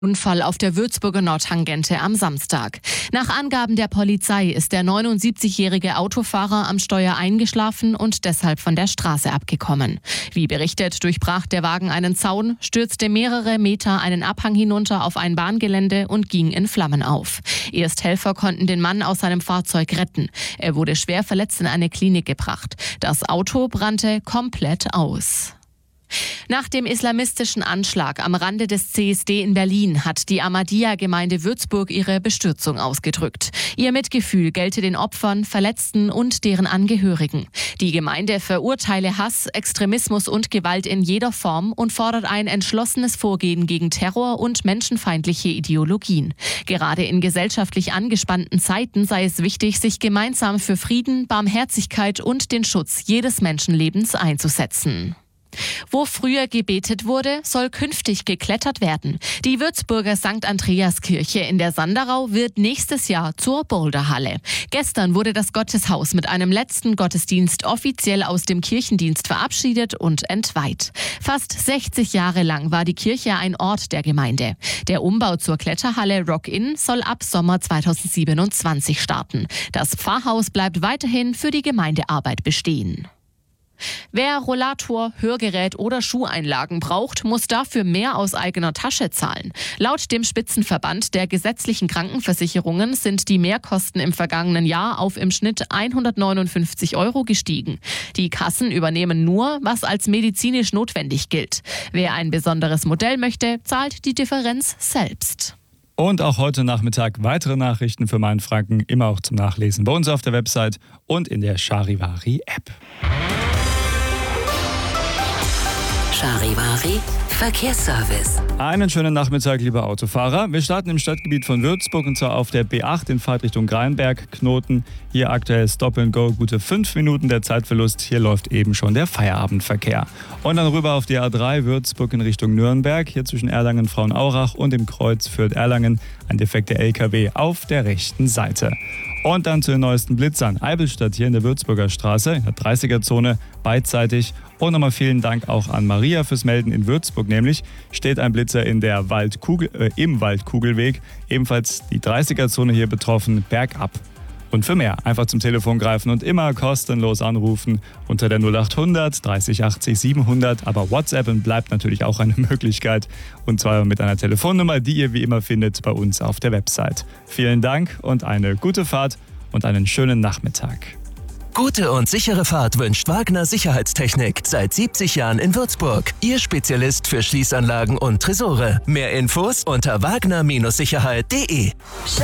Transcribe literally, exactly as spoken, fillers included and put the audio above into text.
Unfall auf der Würzburger Nordtangente am Samstag. Nach Angaben der Polizei ist der neunundsiebzigjährige Autofahrer am Steuer eingeschlafen und deshalb von der Straße abgekommen. Wie berichtet, durchbrach der Wagen einen Zaun, stürzte mehrere Meter einen Abhang hinunter auf ein Bahngelände und ging in Flammen auf. Ersthelfer konnten den Mann aus seinem Fahrzeug retten. Er wurde schwer verletzt in eine Klinik gebracht. Das Auto brannte komplett aus. Nach dem islamistischen Anschlag am Rande des C S D in Berlin hat die Ahmadiyya-Gemeinde Würzburg ihre Bestürzung ausgedrückt. Ihr Mitgefühl gelte den Opfern, Verletzten und deren Angehörigen. Die Gemeinde verurteile Hass, Extremismus und Gewalt in jeder Form und fordert ein entschlossenes Vorgehen gegen Terror und menschenfeindliche Ideologien. Gerade in gesellschaftlich angespannten Zeiten sei es wichtig, sich gemeinsam für Frieden, Barmherzigkeit und den Schutz jedes Menschenlebens einzusetzen. Wo früher gebetet wurde, soll künftig geklettert werden. Die Würzburger Sankt Andreaskirche in der Sanderau wird nächstes Jahr zur Boulderhalle. Gestern wurde das Gotteshaus mit einem letzten Gottesdienst offiziell aus dem Kirchendienst verabschiedet und entweiht. Fast sechzig Jahre lang war die Kirche ein Ort der Gemeinde. Der Umbau zur Kletterhalle Rock-In soll ab Sommer zweitausendsiebenundzwanzig starten. Das Pfarrhaus bleibt weiterhin für die Gemeindearbeit bestehen. Wer Rollator, Hörgerät oder Schuheinlagen braucht, muss dafür mehr aus eigener Tasche zahlen. Laut dem Spitzenverband der gesetzlichen Krankenversicherungen sind die Mehrkosten im vergangenen Jahr auf im Schnitt hundertneunundfünfzig Euro gestiegen. Die Kassen übernehmen nur, was als medizinisch notwendig gilt. Wer ein besonderes Modell möchte, zahlt die Differenz selbst. Und auch heute Nachmittag weitere Nachrichten für Mainfranken, immer auch zum Nachlesen bei uns auf der Website und in der Charivari-App. Charivari Verkehrsservice. Einen schönen Nachmittag, liebe Autofahrer. Wir starten im Stadtgebiet von Würzburg und zwar auf der B acht in Fahrtrichtung Greinberg, Knoten. Hier aktuell Stop and Go, gute fünf Minuten der Zeitverlust. Hier läuft eben schon der Feierabendverkehr. Und dann rüber auf die A drei Würzburg in Richtung Nürnberg. Hier zwischen Erlangen, Frauenaurach und dem Kreuz Fürth-Erlangen ein defekter L K W auf der rechten Seite. Und dann zu den neuesten Blitzern. Eibelstadt hier in der Würzburger Straße, in der dreißiger-Zone, beidseitig. Und nochmal vielen Dank auch an Maria fürs Melden. In Würzburg nämlich steht ein Blitzer in der Waldkugel, äh, im Waldkugelweg. Ebenfalls die dreißiger-Zone hier betroffen, bergab. Und für mehr einfach zum Telefon greifen und immer kostenlos anrufen unter der null achthundert dreißig achtzig siebenhundert. Aber WhatsAppen bleibt natürlich auch eine Möglichkeit. Und zwar mit einer Telefonnummer, die ihr wie immer findet bei uns auf der Website. Vielen Dank und eine gute Fahrt und einen schönen Nachmittag. Gute und sichere Fahrt wünscht Wagner Sicherheitstechnik. Seit siebzig Jahren in Würzburg. Ihr Spezialist für Schließanlagen und Tresore. Mehr Infos unter wagner Sicherheit punkt de.